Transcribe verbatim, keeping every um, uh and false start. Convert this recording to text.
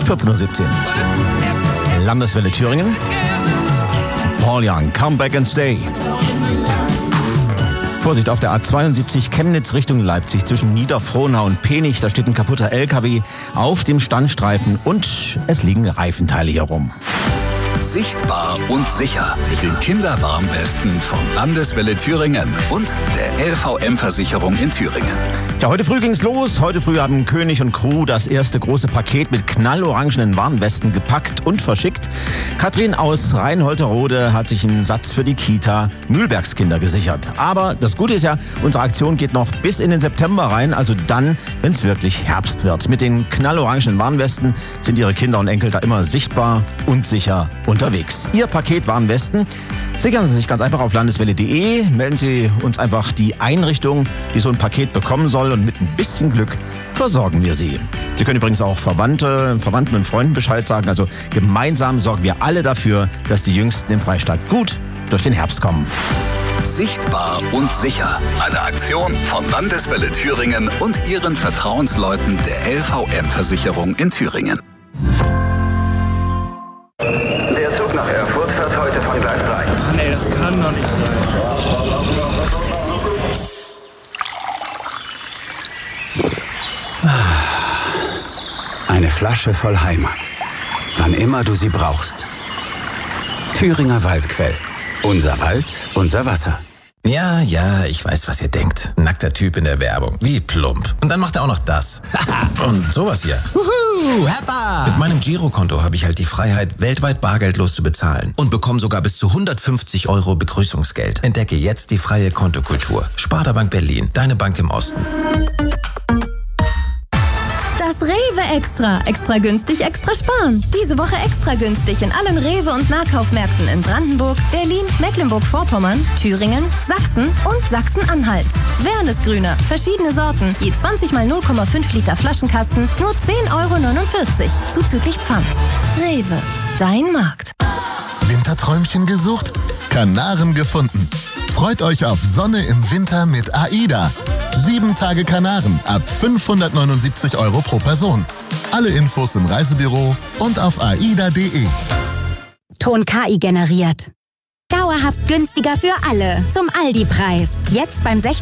vierzehn Uhr siebzehn. Landeswelle Thüringen. Paul Young, Come Back and Stay. Vorsicht auf der A zweiundsiebzig Chemnitz Richtung Leipzig zwischen Niederfrohnau und Penich. Da steht ein kaputter L K W auf dem Standstreifen und es liegen Reifenteile hier rum. Sichtbar und sicher. Den Kinderwarnwesten von Landeswelle Thüringen und der L V M-Versicherung in Thüringen. Ja, heute früh ging's los. Heute früh haben König und Crew das erste große Paket mit knallorangenen Warnwesten gepackt und verschickt. Katrin aus Rheinholterode hat sich einen Satz für die Kita Mühlbergskinder gesichert. Aber das Gute ist ja, unsere Aktion geht noch bis in den September rein, also dann, wenn es wirklich Herbst wird. Mit den knallorangenen Warnwesten sind ihre Kinder und Enkel da immer sichtbar und sicher unterwegs. Ihr Paket Warnwesten sichern Sie sich ganz einfach auf landeswelle punkt de, melden Sie uns einfach die Einrichtung, die so ein Paket bekommen soll und mit ein bisschen Glück versorgen wir Sie. Sie können übrigens auch Verwandte, Verwandten und Freunden Bescheid sagen, also gemeinsam sorgen wir alle dafür, dass die Jüngsten im Freistaat gut durch den Herbst kommen. Sichtbar und sicher. Eine Aktion von Landeswelle Thüringen und ihren Vertrauensleuten der L V M-Versicherung in Thüringen. Der Zug nach Erfurt fährt heute von Gleis drei. Ach nee, das kann doch nicht sein. Eine Flasche voll Heimat. Wann immer du sie brauchst. Thüringer Waldquell. Unser Wald, unser Wasser. Ja, ja, ich weiß, was ihr denkt. Nackter Typ in der Werbung. Wie plump. Und dann macht er auch noch das. Und sowas hier. Wuhu, Heppa! Mit meinem Girokonto habe ich halt die Freiheit, weltweit bargeldlos zu bezahlen. Und bekomme sogar bis zu hundertfünfzig Euro Begrüßungsgeld. Entdecke jetzt die freie Kontokultur. Sparda Bank Berlin, deine Bank im Osten. Das Rewe Extra. Extra günstig, extra sparen. Diese Woche extra günstig in allen Rewe- und Nahkaufmärkten in Brandenburg, Berlin, Mecklenburg-Vorpommern, Thüringen, Sachsen und Sachsen-Anhalt. Wernesgrüner, verschiedene Sorten, je zwanzig mal null Komma fünf Liter Flaschenkasten, nur zehn Euro neunundvierzig, zuzüglich Pfand. Rewe, dein Markt. Winterträumchen gesucht? Kanaren gefunden. Freut euch auf Sonne im Winter mit AIDA. Sieben Tage Kanaren ab fünfhundertneunundsiebzig Euro pro Person. Alle Infos im Reisebüro und auf aida punkt de. Ton K I generiert. Dauerhaft günstiger für alle. Zum Aldi-Preis. Jetzt beim